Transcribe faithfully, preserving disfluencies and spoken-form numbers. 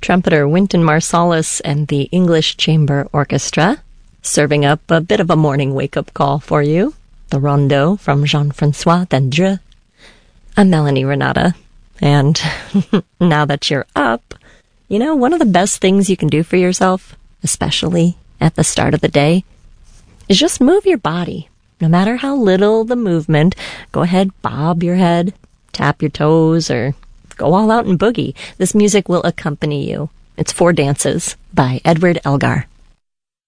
trumpeter Wynton Marsalis and the English Chamber Orchestra, serving up a bit of a morning wake-up call for you. The Rondo from Jean-Francois Dandreux. I'm Melanie Renata, and now that you're up, you know, one of the best things you can do for yourself, especially at the start of the day, is just move your body. No matter how little the movement, go ahead, bob your head, tap your toes, or go all out and boogie. This music will accompany you. It's Four Dances by Edward Elgar.